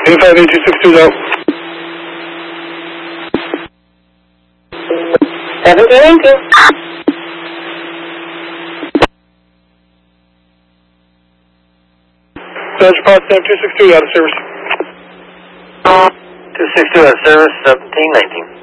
858-262 out. 1792. Dodge Potsdam 262 out of service. 262 out of service, 1719.